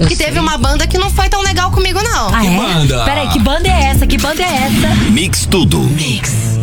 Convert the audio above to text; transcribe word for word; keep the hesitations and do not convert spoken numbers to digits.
que teve uma banda que não foi tão legal comigo, não. Ah, Que é? banda? Peraí, que banda é essa? Que banda é essa? Mix Tudo. Mix.